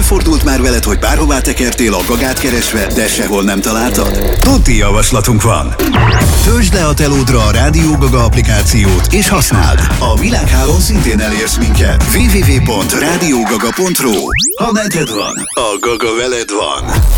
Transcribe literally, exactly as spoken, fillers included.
Előfordult már veled, hogy bárhová tekertél a gagát keresve, de sehol nem találtad? Tuti javaslatunk van! Töltsd le a telódra a Rádió Gaga applikációt és használd! A világhálón szintén elérsz minket. double-u double-u double-u pont rádiógaga pont ru. Ha neked van, a Gaga veled van.